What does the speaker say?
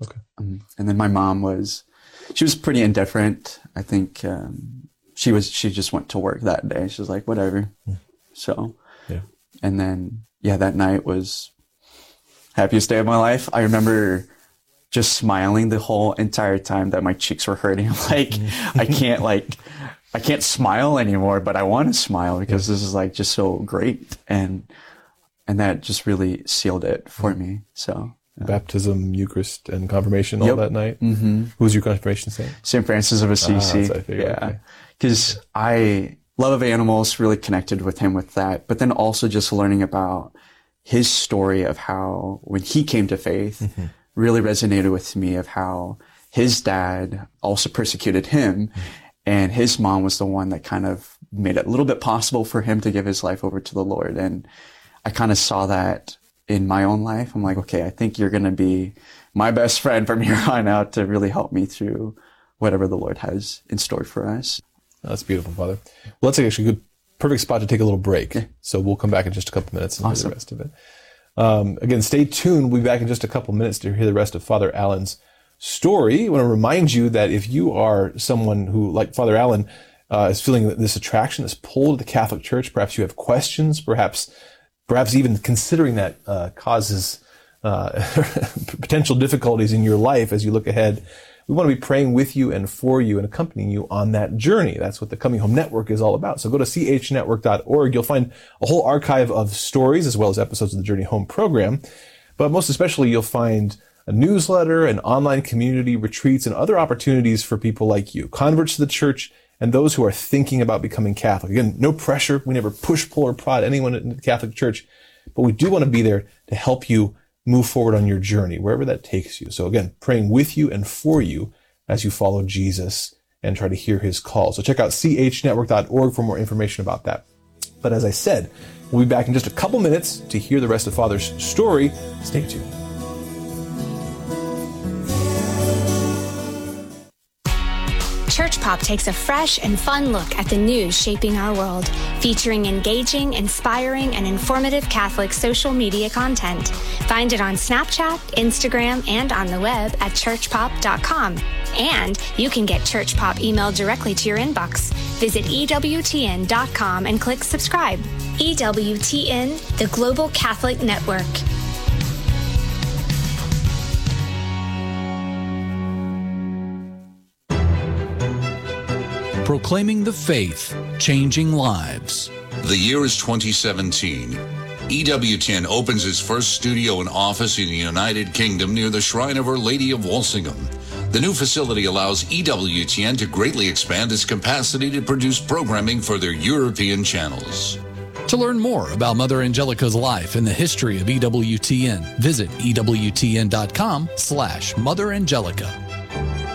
Okay. And then my mom she was pretty indifferent. I think she just went to work that day. She was like, whatever. So, yeah. And then, that night was happiest day of my life. I remember just smiling the whole entire time that my cheeks were hurting. I'm like, I can't smile anymore, but I want to smile because this is like just so great. And that just really sealed it for me. So baptism, Eucharist, and confirmation all that night. Mm-hmm. Who was your confirmation saint? St. Francis of Assisi. Because I love animals, really connected with him with that. But then also just learning about his story of how when he came to faith really resonated with me, of how his dad also persecuted him. And his mom was the one that kind of made it a little bit possible for him to give his life over to the Lord. And I kind of saw that in my own life. I'm like, okay, I think you're going to be my best friend from here on out to really help me through whatever the Lord has in store for us. That's beautiful, Father. Well, that's actually a good, perfect spot to take a little break. Yeah. So we'll come back in just a couple minutes and hear the rest of it. Again, stay tuned. We'll be back in just a couple minutes to hear the rest of Father Allen's story. I want to remind you that if you are someone who, like Father Allen, is feeling this attraction, this pull to the Catholic Church, perhaps you have questions, perhaps even considering that causes potential difficulties in your life as you look ahead, we want to be praying with you and for you and accompanying you on that journey. That's what the Coming Home Network is all about. So go to chnetwork.org. You'll find a whole archive of stories as well as episodes of the Journey Home program. But most especially, you'll find a newsletter, an online community, retreats, and other opportunities for people like you, converts to the church, and those who are thinking about becoming Catholic. Again, no pressure. We never push, pull, or prod anyone in the Catholic Church, but we do want to be there to help you move forward on your journey, wherever that takes you. So again, praying with you and for you as you follow Jesus and try to hear his call. So check out chnetwork.org for more information about that. But as I said, we'll be back in just a couple minutes to hear the rest of Father's story. Stay tuned. Church Pop takes a fresh and fun look at the news shaping our world, featuring engaging, inspiring, and informative Catholic social media content. Find it on Snapchat, Instagram, and on the web at churchpop.com. And you can get Church Pop emailed directly to your inbox. Visit EWTN.com and click subscribe. EWTN, the Global Catholic Network. Proclaiming the faith, changing lives. The year is 2017. EWTN opens its first studio and office in the United Kingdom near the Shrine of Our Lady of Walsingham. The new facility allows EWTN to greatly expand its capacity to produce programming for their European channels. To learn more about Mother Angelica's life and the history of EWTN, visit EWTN.com/Mother Angelica.